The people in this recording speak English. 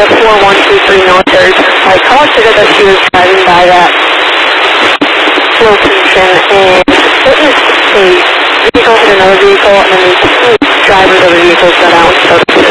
India 4123 military. I collected that she was driving by that location and witnessed a vehicle hit another vehicle, and then the two drivers of the vehicles got out and started